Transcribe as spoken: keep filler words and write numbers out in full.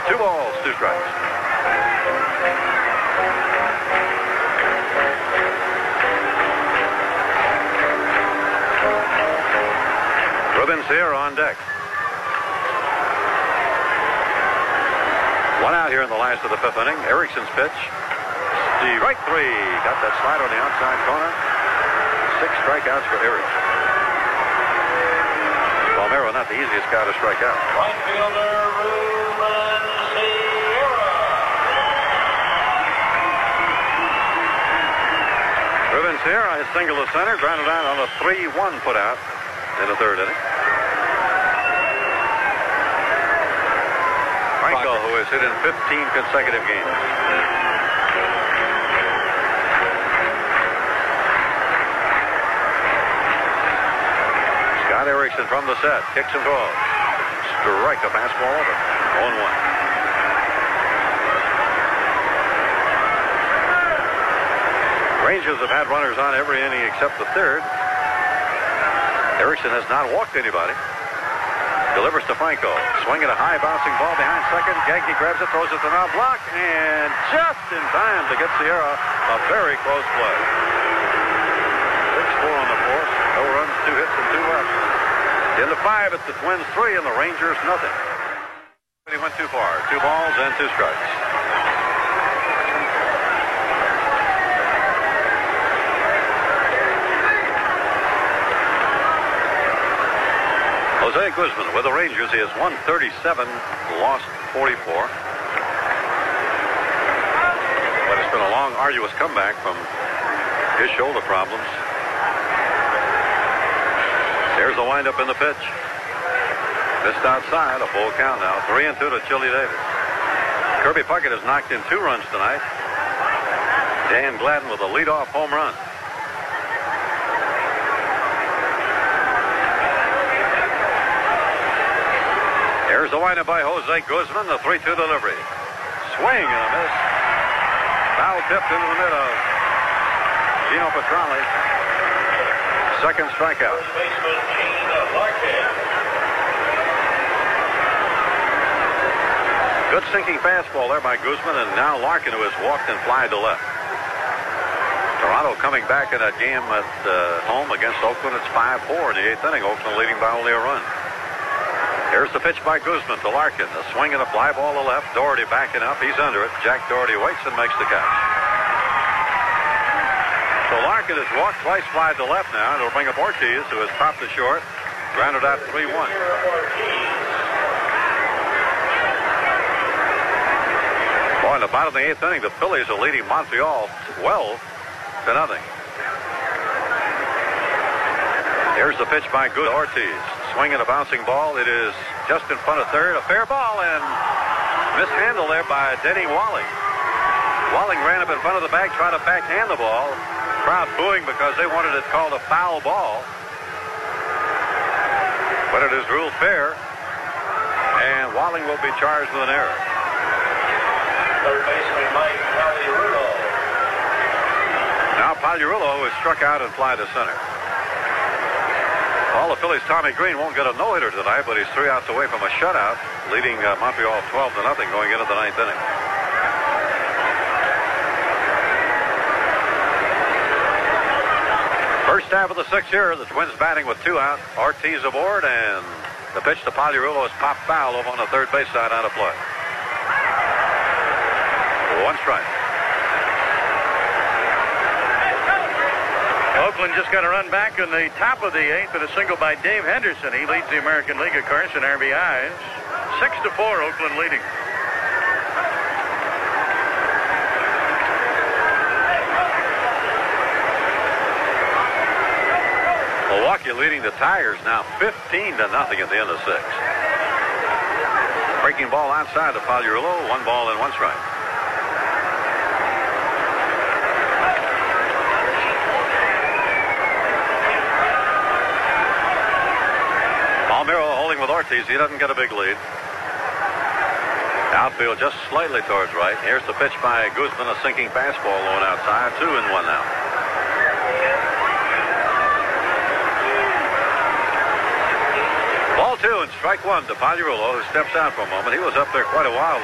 Two balls, two strikes. Ruben Sierra on deck. One out here in the last of the fifth inning. Erickson's pitch. Strike three. Got that slide on the outside corner. Six strikeouts for Erickson. Palmeiro not the easiest guy to strike out. Right fielder Ruben Sierra. Ruben Sierra is single to center, grounded out on a three one put out in the third inning. Franco, who has hit in fifteen consecutive games. Scott Erickson from the set, kicks and throws. Strike a fastball over. oh and one. Rangers have had runners on every inning except the third. Erickson has not walked anybody. Delivers to Franco. Swinging a high bouncing ball behind second. Gagne grabs it, throws it to now block, and just in time to get Sierra a very close play. six four on the fourth. No runs, two hits, and two left. In the five, it's the Twins three and the Rangers nothing. He went too far. Two balls and two strikes. Jose Guzman with the Rangers. He has won thirty-seven, lost forty-four. But it's been a long, arduous comeback from his shoulder problems. There's the windup in the pitch. Missed outside, a full count now. Three and two to Chili Davis. Kirby Puckett has knocked in two runs tonight. Dan Gladden with a leadoff home run. Here's the windup by Jose Guzman, the three two delivery. Swing and a miss. Foul tipped into the mid of Gino Petrale. Second strikeout. Baseman Gene Larkin. Good sinking fastball there by Guzman, and now Larkin, who has walked and flied to left. Toronto coming back in that game at uh, home against Oakland. It's five four in the eighth inning. Oakland leading by only a run. Here's the pitch by Guzman to Larkin. A swing and a fly ball to left. Doherty backing up. He's under it. Jack Doherty waits and makes the catch. So Larkin has walked twice, flied to left now. It'll bring up Ortiz, who has popped to short. Grounded out three one. Boy, in the bottom of the eighth inning, the Phillies are leading Montreal twelve to nothing. Here's the pitch by Good Ortiz. Swinging a bouncing ball. It is just in front of third. A fair ball and mishandled there by Denny Walling. Walling ran up in front of the bag, tried to backhand the ball. Crowd booing because they wanted it called a foul ball. But it is ruled fair. And Walling will be charged with an error. Third baseman Mike Pagliarulo. Now Pagliarulo is struck out and fly to center. All the Phillies, Tommy Green won't get a no-hitter tonight, but he's three outs away from a shutout, leading uh, Montreal twelve to nothing going into the ninth inning. First half of the sixth here, the Twins batting with two out. Ortiz aboard, and the pitch to Pagliarulo is popped foul over on the third base side out of play. One strike. Oakland just got a run back in the top of the eighth with a single by Dave Henderson. He leads the American League of course in R B Is. Six to four, Oakland leading. Milwaukee leading the Tigers now fifteen to nothing at the end of six. Breaking ball outside to Pagliarulo. One ball and one strike. Palmeiro holding with Ortiz. He doesn't get a big lead. Outfield just slightly towards right. Here's the pitch by Guzman, a sinking fastball going outside. Two and one now. Ball two and strike one to Pagliarulo, who steps out for a moment. He was up there quite a while.